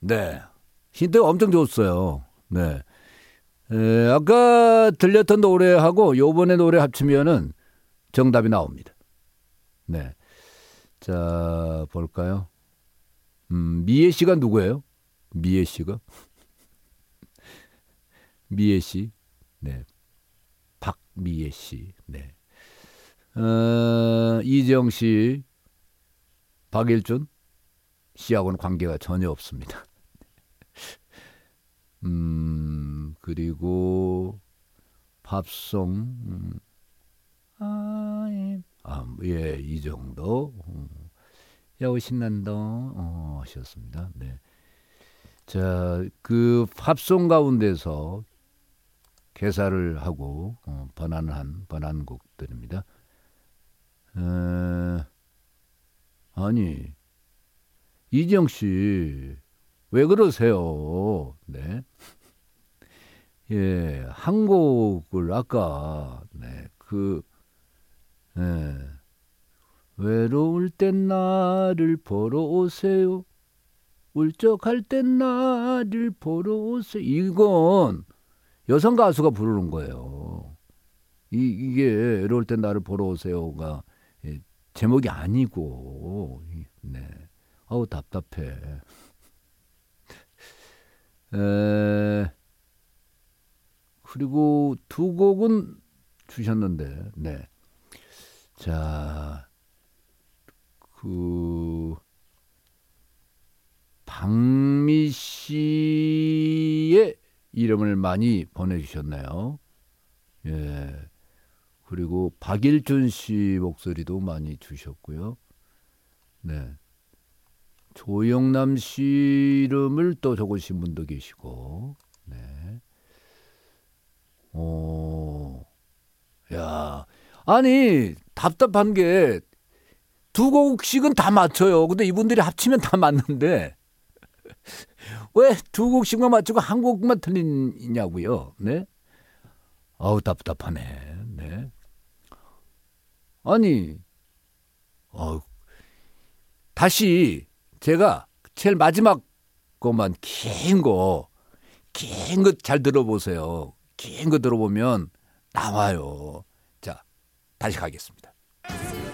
네. 힌트 엄청 줬어요. 네. 아까 들렸던 노래하고 요번에 노래 합치면은 정답이 나옵니다. 네. 자, 볼까요? 미애 씨가 누구예요? 미애 씨가? 미애 씨. 네. 박미애 씨. 네. 이재영 씨, 박일준 씨하고는 관계가 전혀 없습니다. 그리고 팝송, 예, 이 정도. 야호 신난다 하셨습니다. 네. 자, 그 팝송 가운데서 개사를 하고 번안한 번안곡들입니다. 아니, 이지영 씨, 왜 그러세요? 네. 예, 한 곡을 아까, 네, 예, 외로울 땐 나를 보러 오세요. 울적할 땐 나를 보러 오세요. 이건 여성 가수가 부르는 거예요. 이게 외로울 땐 나를 보러 오세요가 제목이 아니고, 네. 아우, 답답해. 그리고 두 곡은 주셨는데, 네. 자, 박미 씨의 이름을 많이 보내주셨네요. 예. 그리고 박일준 씨 목소리도 많이 주셨고요. 네. 조영남 씨 이름을 또 적으신 분도 계시고, 네. 야, 아니, 답답한 게 두 곡씩은 다 맞춰요. 근데 이분들이 합치면 다 맞는데, 왜 두 곡씩만 맞추고 한 곡만 틀리냐고요. 네. 아우, 답답하네. 네. 아니, 다시 제가 제일 마지막 것만 긴 거 잘 들어보세요. 긴 거 들어보면 나와요. 자, 다시 가겠습니다.